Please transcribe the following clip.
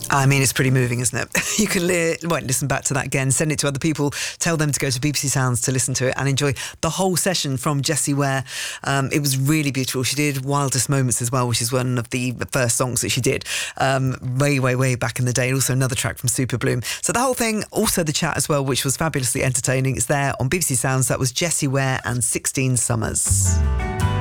I mean, it's pretty moving, isn't it? You can listen back to that again, send it to other people, tell them to go to BBC Sounds to listen to it and enjoy the whole session from Jessie Ware. It was really beautiful. She did Wildest Moments as well, which is one of the first songs that she did way back in the day. And also another track from Super Bloom. So the whole thing, also the chat as well, which was fabulously entertaining. It's there on BBC Sounds. That was Jessie Ware and 16 Summers.